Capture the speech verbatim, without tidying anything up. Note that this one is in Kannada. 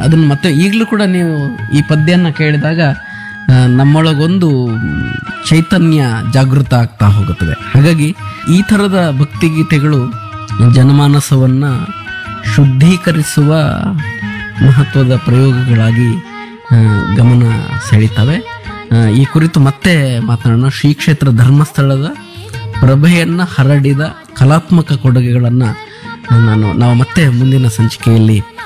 ಅದನ್ನು ಮತ್ತೆ ಈಗಲೂ ಕೂಡ ನೀವು ಈ ಪದ್ಯನ ಕೇಳಿದಾಗ ಆ, ನಮ್ಮೊಳಗೊಂದು ಚೈತನ್ಯ ಜಾಗೃತ ಆಗ್ತಾ ಹೋಗುತ್ತದೆ. ಹಾಗಾಗಿ ಈ ಥರದ ಭಕ್ತಿಗೀತೆಗಳು ಜನಮಾನಸವನ್ನು ಶುದ್ಧೀಕರಿಸುವ ಮಹತ್ವದ ಪ್ರಯೋಗಗಳಾಗಿ ಆ, ಗಮನ ಸೆಳೀತವೆ. ಆ, ಈ ಕುರಿತು ಮತ್ತೆ ಮಾತನಾಡೋಣ. ಶ್ರೀ ಕ್ಷೇತ್ರ ಧರ್ಮಸ್ಥಳದ ಪ್ರಭೆಯನ್ನು ಹರಡಿದ ಕಲಾತ್ಮಕ ಕೊಡುಗೆಗಳನ್ನು ನಾನು ನಾವು ಮತ್ತೆ ಮುಂದಿನ ಸಂಚಿಕೆಯಲ್ಲಿ